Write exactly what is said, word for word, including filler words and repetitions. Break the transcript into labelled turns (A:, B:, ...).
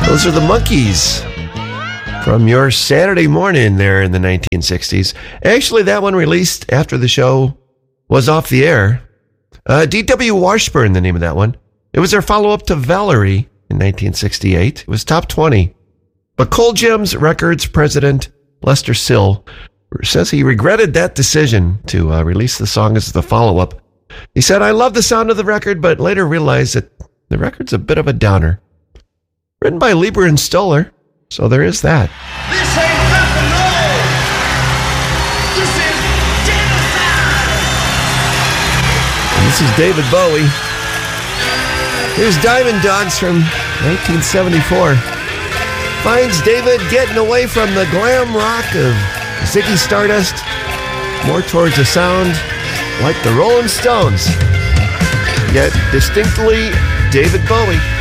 A: Those are the Monkees from your Saturday morning there in the nineteen sixties. Actually, that one released after the show was off the air. Uh, D W Washburn, the name of that one. It was their follow-up to Valerie in nineteen sixty-eight. It was top twenty. But Cold Gems Records president Lester Sill says he regretted that decision to uh, release the song as the follow-up. He said, "I love the sound of the record, but later realized that the record's a bit of a downer." Written by Lieber and Stoller, so there is that.
B: This ain't rock and roll. This is genocide.
A: And this is David Bowie. Here's Diamond Dogs from nineteen seventy-four. Finds David getting away from the glam rock of Ziggy Stardust, more towards a sound like the Rolling Stones, yet distinctly David Bowie.